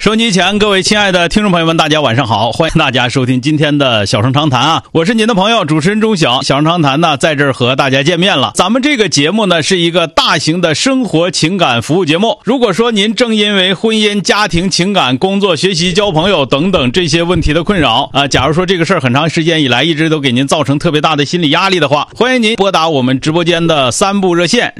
收音机前各位亲爱的听众朋友们，大家晚上好，欢迎大家收听今天的小声长谈啊，我是您的朋友主持人钟晓。小声长谈呢，在这儿和大家见面了。咱们这个节目呢，是一个大型的生活情感服务节目。如果说您正因为婚姻、家庭、情感、工作、学习、交朋友等等这些问题的困扰啊，假如说这个事儿很长时间以来一直都给您造成特别大的心理压力的话，欢迎您拨打我们直播间的3部热线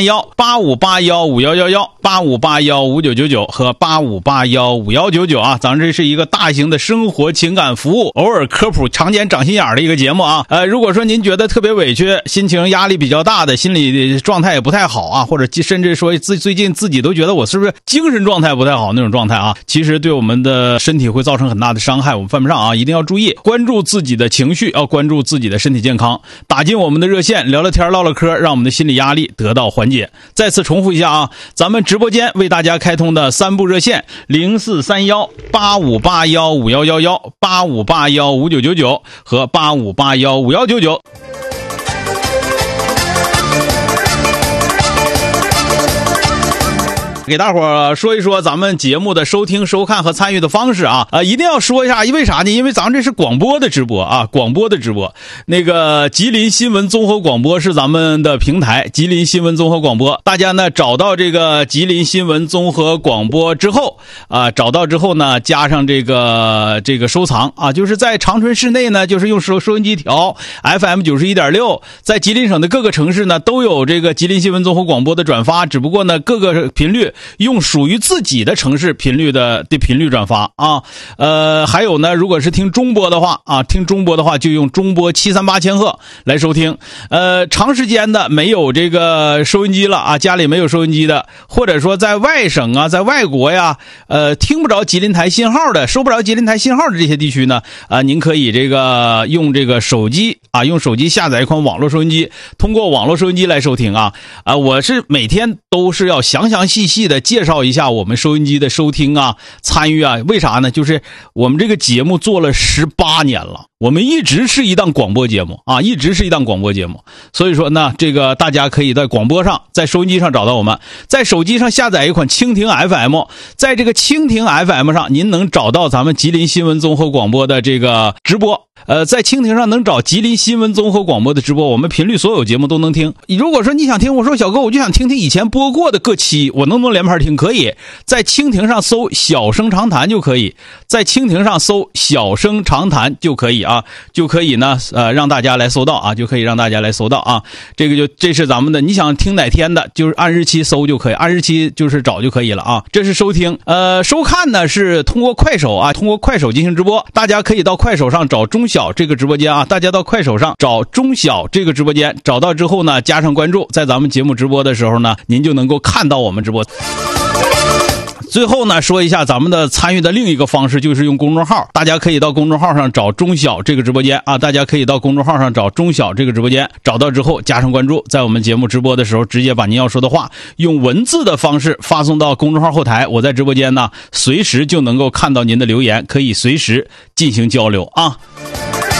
0431-8581-5111、8581-5999和8581-5199啊，咱们这是一个大型的生活情感服务，偶尔科普常见长心眼的一个节目啊。如果说您觉得特别委屈，心情压力比较大的，心理状态也不太好啊，或者甚至说最近自己都觉得我是不是精神状态不太好那种状态啊，其实对我们的身体会造成很大的伤害，我们犯不上啊，一定要注意关注自己的情绪，要关注自己的身体健康，打进我们的热线聊聊天唠唠嗑，让我们的心理压力得到缓解。再次重复一下啊，咱们直播间为大家开通的3部热线0431-8581-5111、8581-5999和8581-5199。给大伙儿说一说咱们节目的收听、收看和参与的方式啊，一定要说一下，为啥呢？因为咱们这是广播的直播啊，广播的直播。那个吉林新闻综合广播是咱们的平台，吉林新闻综合广播。大家呢找到这个吉林新闻综合广播之后啊，找到之后呢，加上这个收藏啊，就是在长春市内呢，就是用收音机调 FM 91.6，在吉林省的各个城市呢都有这个吉林新闻综合广播的转发，只不过呢各个频率用属于自己的城市频率的频率转发啊，还有呢，如果是听中波的话啊，就用中波738千赫来收听。长时间的没有这个收音机了啊，家里没有收音机的，或者说在外省啊，在外国呀，听不着吉林台信号的，收不着吉林台信号的这些地区呢，您可以这个用这个手机啊，用手机下载一款网络收音机，通过网络收音机来收听啊。我是每天都是要详细的介绍一下我们收音机的收听啊、参与啊，为啥呢？就是我们这个节目做了18年了，我们一直是一档广播节目啊，所以说呢，这个大家可以在广播上，在收音机上找到我们，在手机上下载一款蜻蜓 FM， 在这个蜻蜓 FM 上您能找到咱们吉林新闻综合广播的这个直播。在蜻蜓上能找吉林新闻综合广播的直播，我们频率所有节目都能听。如果说你想听，我说小哥我就想听听以前播过的各期，我能不能连盘听？可以，在蜻蜓上搜小声长谈就可以，在蜻蜓上搜小声长谈就可以啊，就可以呢让大家来搜到啊，这是咱们的，你想听哪天的，就是按日期搜就可以，按日期就是找就可以了啊。这是收听。收看呢是通过快手啊，通过快手进行直播，大家可以到快手上找钟晓这个直播间啊，大家到快手上找钟晓这个直播间，找到之后呢，加上关注，在咱们节目直播的时候呢，您就能够看到我们直播。最后呢，说一下咱们的参与的另一个方式，就是用公众号，大家可以到公众号上找钟晓这个直播间啊，找到之后加上关注，在我们节目直播的时候，直接把您要说的话用文字的方式发送到公众号后台，我在直播间呢，随时就能够看到您的留言，可以随时进行交流啊。